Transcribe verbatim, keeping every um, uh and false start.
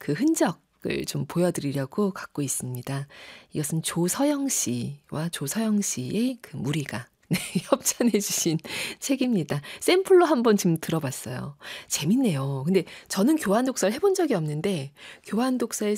그 흔적을 좀 보여드리려고 갖고 있습니다. 이것은 조서영 씨와 조서영 씨의 그 무리가 네, 협찬해 주신 책입니다. 샘플로 한번 지금 들어봤어요. 재밌네요. 근데 저는 교환독서를 해본 적이 없는데 교환독서의